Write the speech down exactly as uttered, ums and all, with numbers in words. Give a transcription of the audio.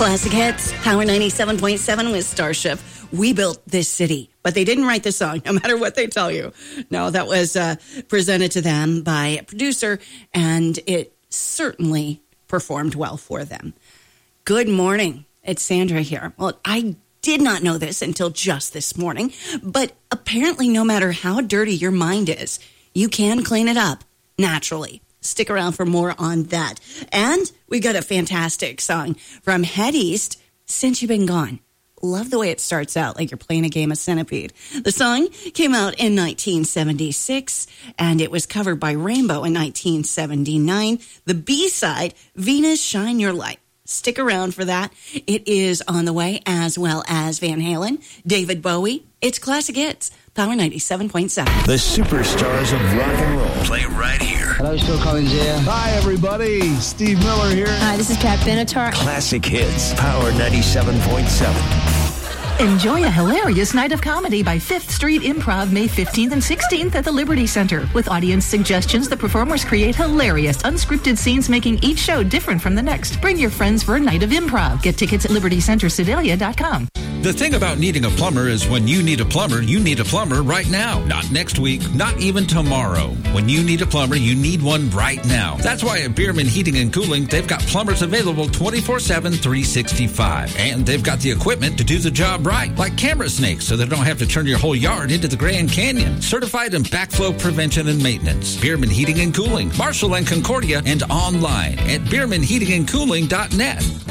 Classic Hits, Power ninety-seven point seven with Starship. We built this city, but they didn't write the song, no matter what they tell you. No, that was uh, presented to them by a producer, and it certainly performed well for them. Good morning. It's Sandra here. Well, I did not know this until just this morning, but apparently no matter how dirty your mind is, you can clean it up naturally. Stick around for more on that. And we got a fantastic song from Head East, Since You've Been Gone. Love the way it starts out like you're playing a game of Centipede. The song came out in nineteen seventy-six, and it was covered by Rainbow in nineteen seventy-nine. The B-side, Venus Shine Your Light. Stick around for that. It is on the way, as well as Van Halen, David Bowie. It's Classic Hits, Power ninety-seven point seven. The superstars of rock and roll play right here. Hello, Phil Collins here. Hi, everybody. Steve Miller here. Hi, this is Pat Benatar. Classic Hits, Power ninety-seven point seven. Enjoy a hilarious night of comedy by Fifth Street Improv May fifteenth and sixteenth at the Liberty Center. With audience suggestions, the performers create hilarious, unscripted scenes, making each show different from the next. Bring your friends for a night of improv. Get tickets at liberty center sedalia dot com. The thing about needing a plumber is when you need a plumber, you need a plumber right now. Not next week, not even tomorrow. When you need a plumber, you need one right now. That's why at Bierman Heating and Cooling, they've got plumbers available twenty-four seven, three sixty-five. And they've got the equipment to do the job right, like camera snakes, so they don't have to turn your whole yard into the Grand Canyon. Certified in backflow prevention and maintenance. Bierman Heating and Cooling, Marshall and Concordia, and online at bierman heating and cooling dot net.